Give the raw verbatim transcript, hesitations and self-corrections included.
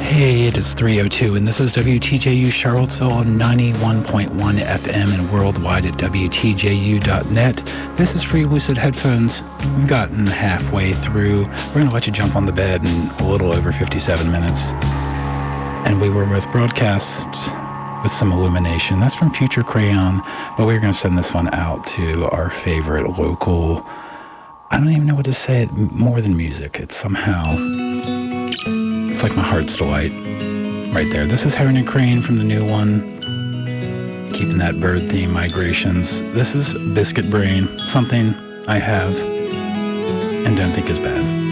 Hey, it is three oh two, and this is W T J U Charlottesville on ninety-one point one F M and worldwide at W T J U dot net. This is Free Lucid Headphones. We've gotten halfway through. We're going to let you jump on the bed in a little over fifty-seven minutes. And we were with Broadcasts with some Illumination. That's from Future Crayon, but we're going to send this one out to our favorite local, I don't even know what to say it more than music. It's somehow... It's like my heart's delight right there. This is Heron and Crane from the new one. Keeping that bird theme, Migrations. This is Biscuit Brain, something I have and don't think is bad.